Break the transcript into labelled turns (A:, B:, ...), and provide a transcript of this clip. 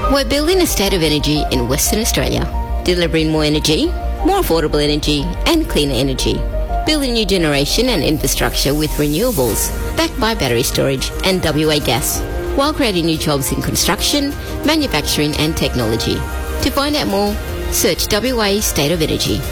A: We're building a state of energy in Western Australia, delivering more energy, more affordable energy and cleaner energy. Building new generation and infrastructure with renewables, backed by battery storage and WA gas, while creating new jobs in construction, manufacturing and technology. To find out more, search WA State of Energy.